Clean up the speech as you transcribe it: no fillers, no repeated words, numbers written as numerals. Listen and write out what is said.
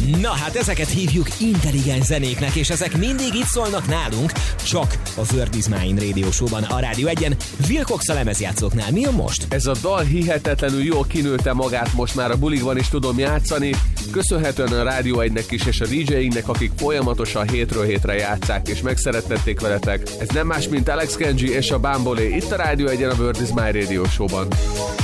Na hát ezeket hívjuk intelligens zenéknek, és ezek mindig itt szólnak nálunk, csak a Word is Mine Radio Show-ban, a Rádió 1-en, Wilcox a lemezjátszóknál. Mi a most? Ez a dal hihetetlenül jól kinőtte magát, most már a bulikban is tudom játszani, köszönhetően a Rádió 1-nek is és a DJ-inknek, akik folyamatosan hétről hétre játsszák és megszerettették veletek. Ez nem más, mint Alex Kenji és a Bambolé itt a Rádió 1-en, a Word is Mine Radio Show-ban.